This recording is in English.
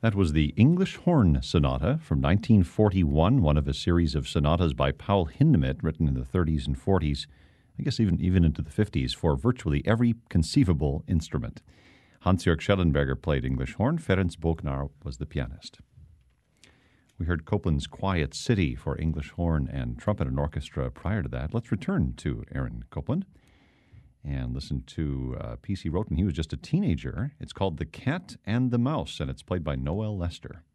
That was the English Horn Sonata from 1941, one of a series of sonatas by Paul Hindemith, written in the 30s and 40s, I guess even into the 50s, for virtually every conceivable instrument. Hans-Jörg Schellenberger played English horn. Ferenc Bognar was the pianist. We heard Copland's Quiet City for English horn and trumpet and orchestra prior to that. Let's return to Aaron Copland and listen to a piece he wrote when he was just a teenager. It's called The Cat and the Mouse, and it's played by Noel Lester.